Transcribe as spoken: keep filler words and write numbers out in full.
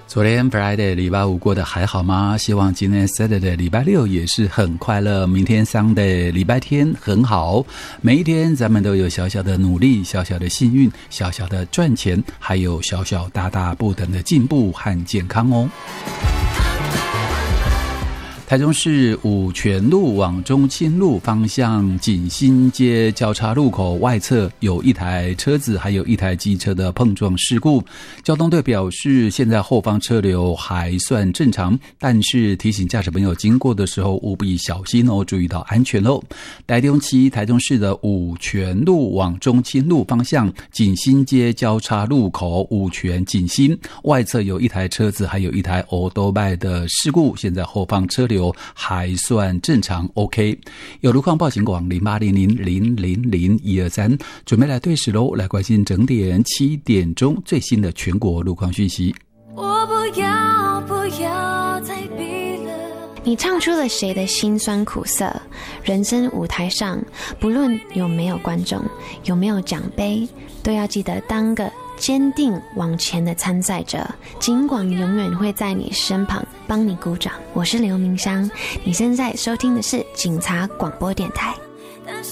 昨天 Friday 礼拜五过得还好吗？希望今天 Saturday 礼拜六也是很快乐，明天 Sunday 礼拜天很好。每一天咱们都有小小的努力，小小的幸运，小小的赚钱，还有小小大大不等的进步和健康哦。台中市五权路往中清路方向锦新街交叉路口外侧有一台车子还有一台机车的碰撞事故，交通队表示现在后方车流还算正常，但是提醒驾驶朋友经过的时候务必小心哦，注意到安全哦。台中市台中市的五权路往中清路方向锦新街交叉路口五权锦新外侧有一台车子还有一台欧多拜的事故，现在后方车流还算正常 OK。 有路况报警广零八零零零零零一二三，准备来对时喽，来关心整点七点钟最新的全国路况讯息。 我不要不要再比了。 你唱出了谁的辛酸苦涩？人生舞台上，不论有没有观众，有没有奖杯，都要记得当个坚定往前的参赛者，警广永远会在你身旁帮你鼓掌。我是刘明香，你现在收听的是警察广播电台。